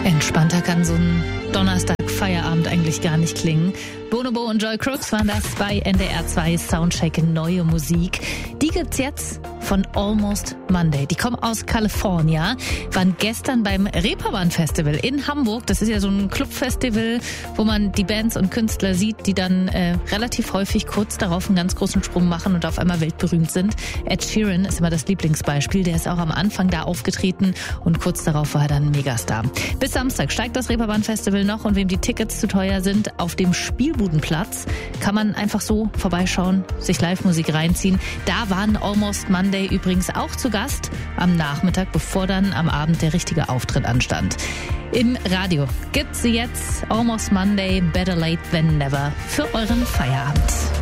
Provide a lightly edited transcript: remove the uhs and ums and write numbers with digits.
Entspannter kann so ein Donnerstag-Feierabend eigentlich gar nicht klingen. Bonobo und Joy Crooks waren das bei NDR 2 Soundcheck Neue Musik. Die gibt's jetzt von Almost Monday. Die kommen aus California, waren gestern beim Reeperbahn Festival in Hamburg. Das ist ja so ein Clubfestival, wo man die Bands und Künstler sieht, die dann relativ häufig kurz darauf einen ganz großen Sprung machen und auf einmal weltberühmt sind. Ed Sheeran ist immer das Lieblingsbeispiel. Der ist auch am Anfang da aufgetreten und kurz darauf war er dann Megastar. Bis Samstag steigt das Reeperbahn Festival noch und wem die Tickets zu teuer sind, auf dem Spielbudenplatz kann man einfach so vorbeischauen, sich Live-Musik reinziehen. Da waren Almost Monday übrigens auch zu Gast am Nachmittag, bevor dann am Abend der richtige Auftritt anstand. Im Radio gibt's sie jetzt, Almost Monday, Better Late Than Never, für euren Feierabend.